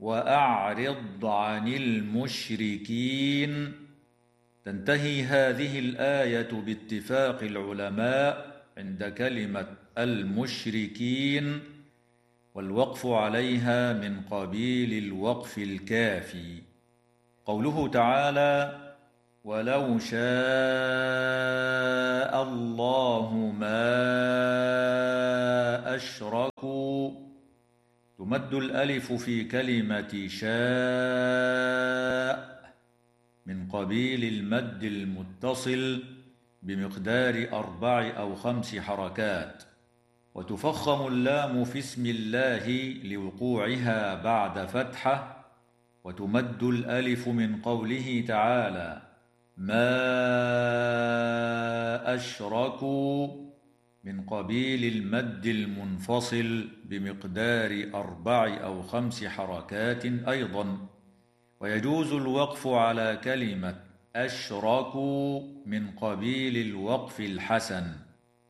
وأعرض عن المشركين. تنتهي هذه الآية باتفاق العلماء عند كلمة المشركين، والوقف عليها من قبيل الوقف الكافي. قوله تعالى: ولو شاء الله ما أشركوا، تمد الألف في كلمة شاء من قبيل المد المتصل بمقدار 4 أو 5 حركات، وتفخم اللام في اسم الله لوقوعها بعد فتحة، وتمد الألف من قوله تعالى: ما أشركوا من قبيل المد المنفصل بمقدار 4 أو 5 حركات أيضا. ويجوز الوقف على كلمة أشركوا من قبيل الوقف الحسن.